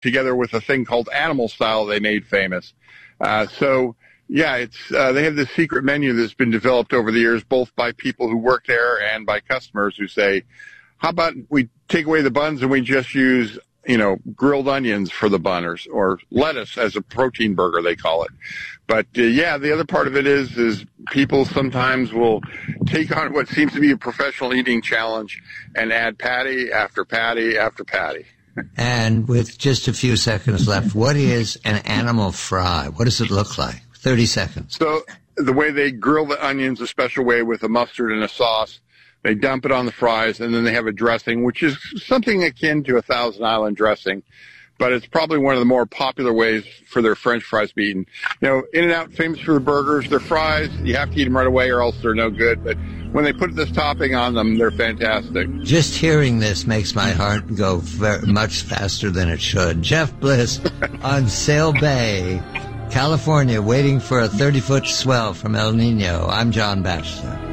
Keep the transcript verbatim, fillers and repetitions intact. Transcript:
together with a thing called Animal Style they made famous. Uh, so, yeah, it's uh, they have this secret menu that's been developed over the years, both by people who work there and by customers who say, how about we take away the buns and we just use, you know, grilled onions for the bun, or, or lettuce as a protein burger, they call it. But, uh, yeah, the other part of it is, is people sometimes will take on what seems to be a professional eating challenge and add patty after patty after patty. And with just a few seconds left, what is an animal fry? What does it look like? thirty seconds. So the way they grill the onions a special way with a mustard and a sauce, they dump it on the fries, and then they have a dressing, which is something akin to a Thousand Island dressing, but it's probably one of the more popular ways for their French fries to be eaten. You know, In-N-Out, famous for the burgers, their fries, you have to eat them right away or else they're no good, but when they put this topping on them, they're fantastic. Just hearing this makes my heart go very much faster than it should. Jeff Bliss on Sail Bay, California, waiting for a thirty-foot swell from El Nino. I'm John Batchelor.